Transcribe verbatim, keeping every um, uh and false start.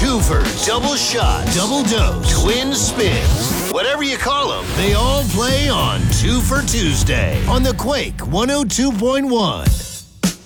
twofers, double shot, double dose, twin spins. Whatever you call them, they all play on Two for Tuesday on the Quake one oh two point one.